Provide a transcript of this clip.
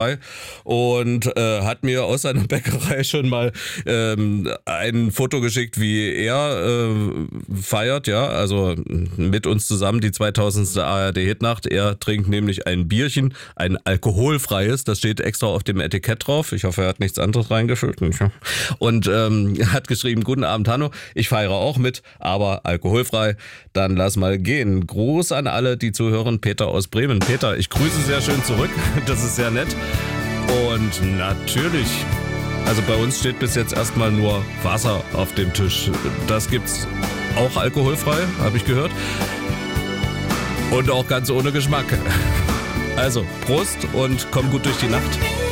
und hat mir aus seiner Bäckerei schon mal ein Foto geschickt, wie er feiert, ja, also mit uns zusammen die 2000. ARD-Hitnacht. Er trinkt nämlich ein Bierchen, ein alkoholfreies, das steht extra auf dem Etikett drauf. Ich hoffe, er hat nichts anderes reingefüllt. Und hat geschrieben, guten Abend Hanno, ich feiere auch mit, aber alkoholfrei. Dann lass mal gehen. Gruß an alle, die zuhören. Peter aus Bremen. Peter, ich grüße sehr schön zurück. Das ist sehr nett. Und natürlich, also bei uns steht bis jetzt erstmal nur Wasser auf dem Tisch. Das gibt's auch alkoholfrei, habe ich gehört. Und auch ganz ohne Geschmack. Also, Prost und komm gut durch die Nacht.